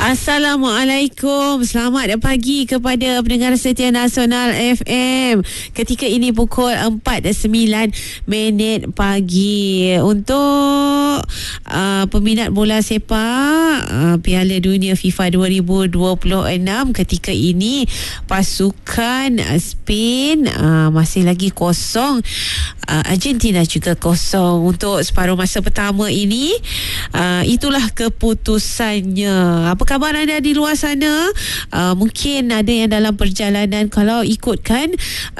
Assalamualaikum. Selamat pagi kepada pendengar setia Nasional FM. Ketika ini pukul 4.09 pagi. Untuk peminat bola sepak Piala Dunia FIFA 2026, ketika ini pasukan Spain masih lagi kosong, Argentina juga kosong. Untuk separuh masa pertama ini, itulah keputusannya. Apa khabar anda di luar sana? Mungkin ada yang dalam perjalanan. Kalau ikutkan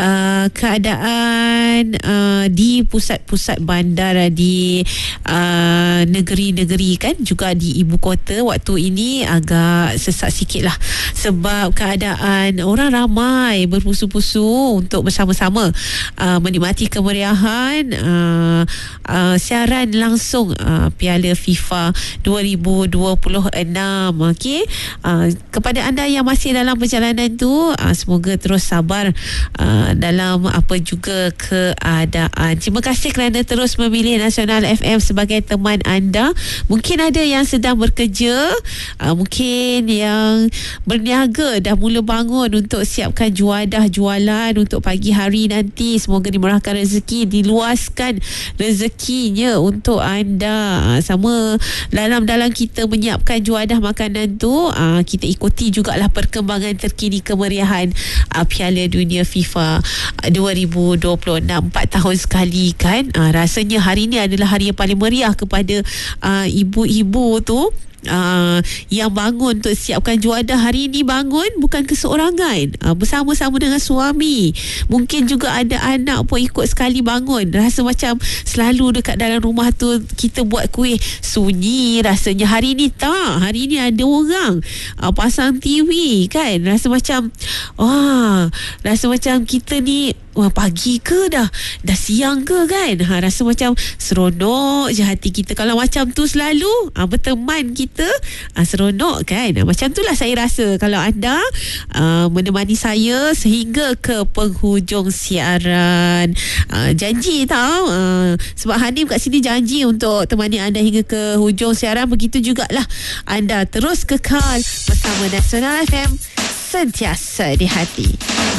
keadaan di pusat-pusat bandar di negeri-negeri kan, juga di ibu kota, waktu ini agak sesak sikit lah, sebab keadaan orang ramai berpusu-pusu untuk bersama-sama menikmati kemeriahan siaran langsung Piala FIFA 2026. Okey, kepada anda yang masih dalam perjalanan tu, semoga terus sabar dalam apa juga keadaan. Terima kasih kerana terus memilih Nasional FM sebagai teman anda. Mungkin ada yang sedang bekerja, mungkin yang berniaga dah mula bangun untuk siapkan juadah jualan untuk pagi hari nanti. Semoga dimurahkan rezeki, diluaskan rezekinya untuk anda. Sama dalam kita menyiapkan juadah makanan tu, kita ikuti jugalah perkembangan terkini kemeriahan Piala Dunia FIFA 2026. 4 tahun sekali kan. Rasanya hari ni adalah hari yang paling meriah kepada ibu-ibu tu, yang bangun untuk siapkan juadah. Hari ni bangun bukan keseorangan, bersama-sama dengan suami. Mungkin juga ada anak pun ikut sekali bangun. Rasa macam selalu dekat dalam rumah tu kita buat kuih, sunyi rasanya. Hari ni tak, hari ni ada orang pasang TV kan. Rasa macam kita ni pagi ke dah siang ke kan. Rasa macam seronok je hati kita kalau macam tu selalu berteman kita, seronok kan. Macam itulah saya rasa kalau anda menemani saya sehingga ke penghujung siaran. Janji tau, sebab Hanim kat sini janji untuk temani anda hingga ke hujung siaran. Begitu jugalah anda terus kekal bersama Nasional FM, sentiasa di hati.